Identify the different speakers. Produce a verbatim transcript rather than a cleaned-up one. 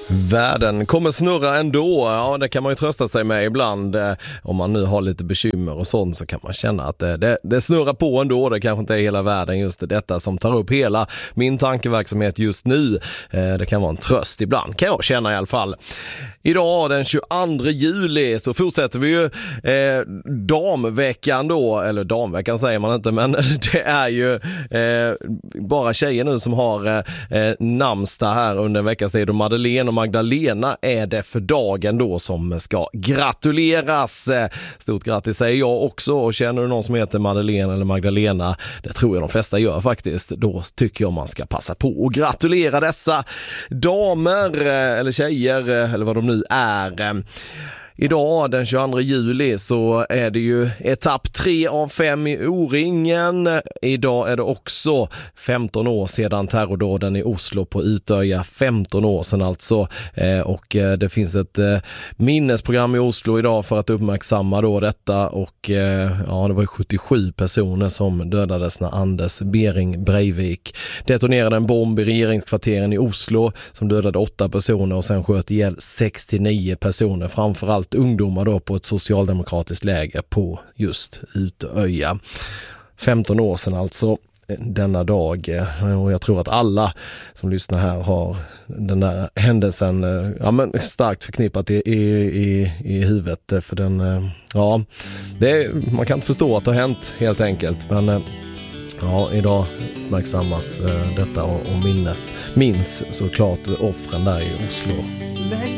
Speaker 1: Världen kommer snurra ändå, ja det kan man ju trösta sig med ibland. Om man nu har lite bekymmer och sånt så kan man känna att det, det, det snurrar på ändå. Det kanske inte är hela världen just detta som tar upp hela min tankeverksamhet just nu. Det kan vara en tröst ibland, kan jag känna i alla fall. Idag den tjugoandra juli så fortsätter vi ju eh, damveckan då, eller damveckan säger man inte, men det är ju eh, bara tjejer nu som har eh, namnsdag här under en veckas tid, och Madeleine och Magdalena är det för dagen då som ska gratuleras. Stort grattis säger jag också, och känner du någon som heter Madeleine eller Magdalena, det tror jag de flesta gör faktiskt, då tycker jag man ska passa på och gratulera dessa damer eller tjejer eller vad de nu är. Idag den tjugoandra juli så är det ju etapp tre av fem i O-ringen. Idag är det också femton år sedan terrordåden i Oslo på Utöja. femton år sedan alltså. Och det finns ett minnesprogram i Oslo idag för att uppmärksamma då detta. Och ja, det var sjuttiosju personer som dödades när Anders Behring Breivik detonerade en bomb i regeringskvarteren i Oslo som dödade åtta personer och sen sköt ihjäl sextionio personer, framförallt ungdomar då på ett socialdemokratiskt läger på just Utöja. femton år sedan alltså denna dag, och jag tror att alla som lyssnar här har den där händelsen ja, men starkt förknippat i, i, i, i huvudet, för den ja, det är, man kan inte förstå att det har hänt helt enkelt, men ja, idag uppmärksammas detta och, och minnes, minns såklart offren där i Oslo.
Speaker 2: Lägg